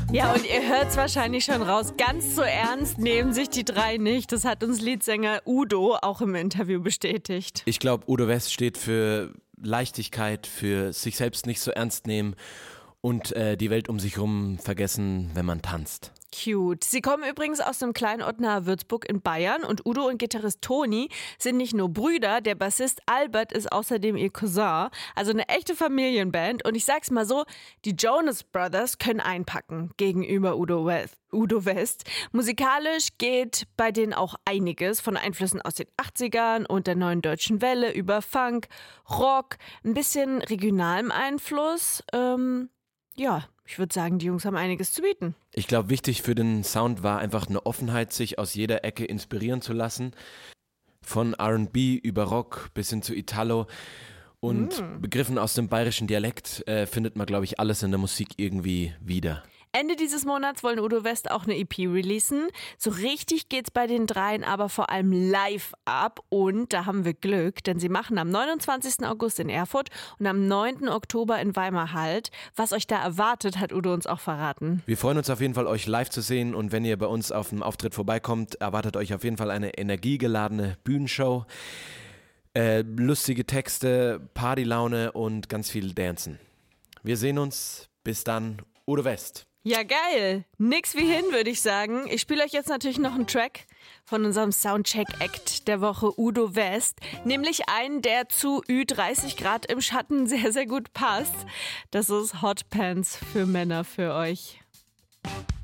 Ja, und ihr hört es wahrscheinlich schon raus. Ganz so ernst nehmen sich die drei nicht. Das hat uns Leadsänger Udo auch im Interview bestätigt. Ich glaube, Udo West steht für Leichtigkeit, für sich selbst nicht so ernst nehmen und die Welt um sich herum vergessen, wenn man tanzt. Cute. Sie kommen übrigens aus einem kleinen Ort nahe Würzburg in Bayern und Udo und Gitarrist Toni sind nicht nur Brüder, der Bassist Albert ist außerdem ihr Cousin, also eine echte Familienband und ich sag's mal so, die Jonas Brothers können einpacken gegenüber Udo West. Musikalisch geht bei denen auch einiges von Einflüssen aus den 80ern und der neuen deutschen Welle über Funk, Rock, ein bisschen regionalem Einfluss, ich würde sagen, die Jungs haben einiges zu bieten. Ich glaube, wichtig für den Sound war einfach eine Offenheit, sich aus jeder Ecke inspirieren zu lassen. Von R&B über Rock bis hin zu Italo. Und Begriffen aus dem bayerischen Dialekt findet man, glaube ich, alles in der Musik irgendwie wieder. Ende dieses Monats wollen Udo West auch eine EP releasen. So richtig geht's bei den dreien aber vor allem live ab. Und da haben wir Glück, denn sie machen am 29. August in Erfurt und am 9. Oktober in Weimar Halt. Was euch da erwartet, hat Udo uns auch verraten. Wir freuen uns auf jeden Fall, euch live zu sehen. Und wenn ihr bei uns auf dem Auftritt vorbeikommt, erwartet euch auf jeden Fall eine energiegeladene Bühnenshow. Lustige Texte, Partylaune und ganz viel Dancen. Wir sehen uns. Bis dann, Udo West. Ja, geil. Nix wie hin, würde ich sagen. Ich spiele euch jetzt natürlich noch einen Track von unserem Soundcheck-Act der Woche, Udo West. Nämlich einen, der zu Ü30 Grad im Schatten sehr, sehr gut passt. Das ist Hot Pants für Männer für euch.